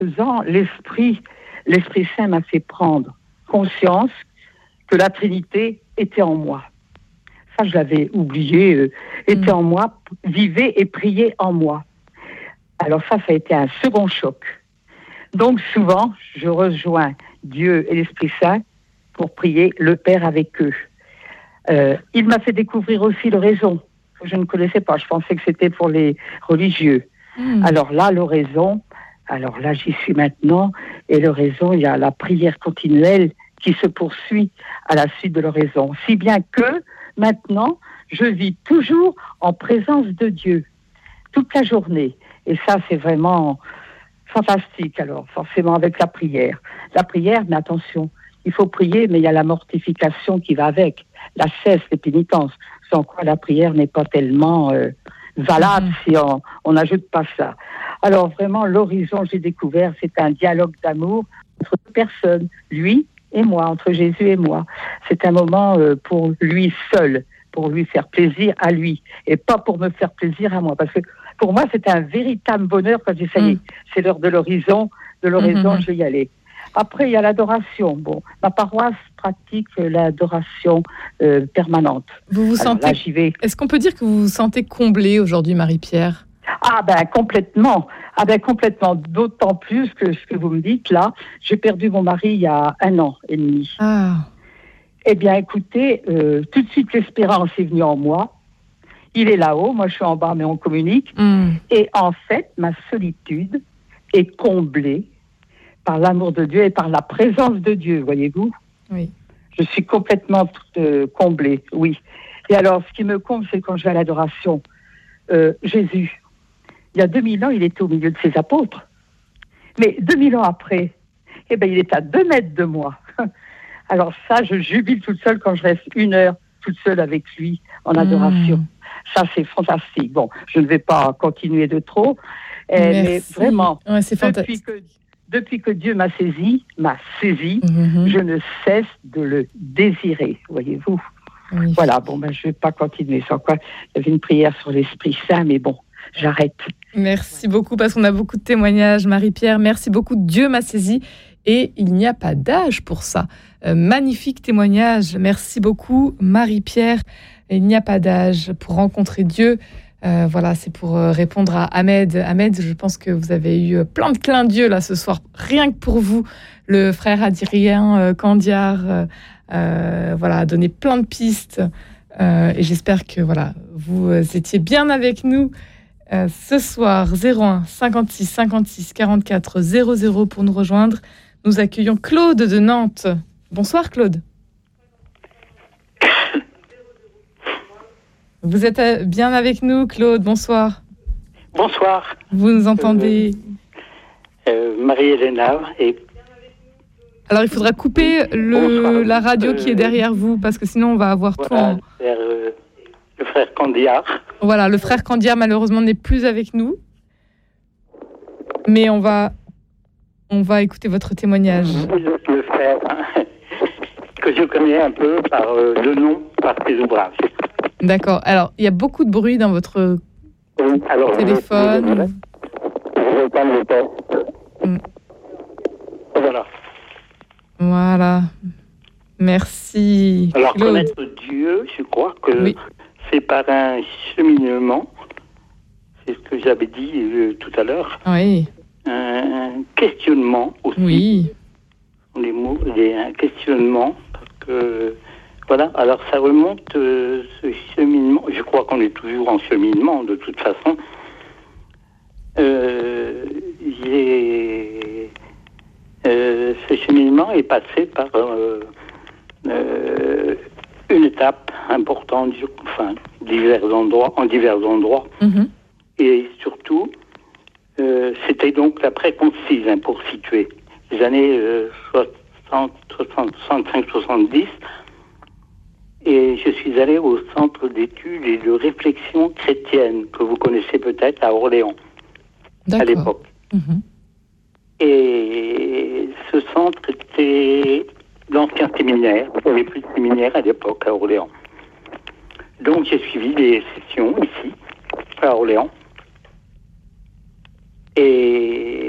faisant, l'Esprit Saint m'a fait prendre conscience que la Trinité était en moi. Ça, je l'avais oublié, était en moi, vivait et priait en moi. Alors ça a été un second choc. Donc souvent, je rejoins Dieu et l'Esprit Saint pour prier le Père avec eux. Il m'a fait découvrir aussi l'oraison, que je ne connaissais pas. Je pensais que c'était pour les religieux. Alors là, l'oraison, j'y suis maintenant. Et l'oraison, il y a la prière continuelle qui se poursuit à la suite de l'oraison. Si bien que maintenant, je vis toujours en présence de Dieu, toute la journée. Et ça, c'est vraiment fantastique, alors, forcément, avec la prière. La prière, mais attention, il faut prier, mais il y a la mortification qui va avec, la cesse, les pénitences, sans quoi la prière n'est pas tellement valable si on n'ajoute pas ça. Alors, vraiment, l'horizon, j'ai découvert, c'est un dialogue d'amour entre deux personnes, lui et moi, entre Jésus et moi. C'est un moment pour lui seul, pour lui faire plaisir à lui, et pas pour me faire plaisir à moi, parce que pour moi, c'est un véritable bonheur quand j'ai dit, ça y est, c'est l'heure de l'horizon, je vais y aller. Après, il y a l'adoration. Bon, ma paroisse pratique l'adoration permanente. Vous vous sentez... Là, j'y vais. Est-ce qu'on peut dire que vous vous sentez comblée aujourd'hui, Marie-Pierre ? Complètement. Complètement. D'autant plus que ce que vous me dites là, j'ai perdu mon mari il y a 1 an et demi. Eh bien, écoutez, tout de suite, l'espérance est venue en moi. Il est là-haut, moi je suis en bas, mais on communique. Et en fait, ma solitude est comblée par l'amour de Dieu et par la présence de Dieu, voyez-vous. Oui. Je suis complètement comblée, oui. Et alors, ce qui me comble, c'est quand je vais à l'adoration. Jésus, il y a 2000 ans, il était au milieu de ses apôtres. Mais 2000 ans après, il est à 2 mètres de moi. Alors ça, je jubile toute seule quand je reste 1 heure toute seule avec lui en adoration. Ça, c'est fantastique. Bon, je ne vais pas continuer de trop, mais vraiment, depuis que Dieu m'a saisi, je ne cesse de le désirer, voyez-vous. Oui. Voilà, je ne vais pas continuer. Sans quoi, il y avait une prière sur l'Esprit Saint, mais bon, j'arrête. Merci beaucoup, parce qu'on a beaucoup de témoignages, Marie-Pierre. Merci beaucoup. Dieu m'a saisi et il n'y a pas d'âge pour ça. Magnifique témoignage. Merci beaucoup, Marie-Pierre. Il n'y a pas d'âge pour rencontrer Dieu. Voilà, c'est pour répondre à Ahmed. Ahmed, je pense que vous avez eu plein de clins d'yeux là ce soir, rien que pour vous. Le frère Adrien Candiar a donné plein de pistes. Et j'espère que vous étiez bien avec nous ce soir. 01 56 56 44 00 pour nous rejoindre. Nous accueillons Claude de Nantes. Bonsoir Claude. Vous êtes bien avec nous, Claude. Bonsoir. Bonsoir. Vous nous entendez Marie-Hélène. Alors, il faudra couper la radio qui est derrière vous, parce que sinon, on va avoir tout en... Le frère Candiar. Voilà, le frère Candiar, malheureusement, n'est plus avec nous. Mais on va écouter votre témoignage. Le frère, que je connais un peu par le nom, par ses ouvrages. D'accord. Alors, il y a beaucoup de bruit dans votre téléphone. Je vais pas le test. Voilà. Merci. Alors, Claude. connaître Dieu, je crois que c'est par un cheminement. C'est ce que j'avais dit tout à l'heure. Oui. Un questionnement aussi. Oui. Les mots, un questionnement. Parce que... Voilà, alors ça remonte ce cheminement. Je crois qu'on est toujours en cheminement, de toute façon. Ce cheminement est passé par une étape importante, en divers endroits. Mm-hmm. Et surtout, c'était donc la préconcise, pour situer. Les années 65-70. Et je suis allé au Centre d'études et de réflexion chrétienne, que vous connaissez peut-être, à Orléans, à l'époque. Mm-hmm. Et ce centre était l'ancien séminaire. Il n'y avait plus de séminaire à l'époque à Orléans. Donc j'ai suivi des sessions ici, à Orléans. Et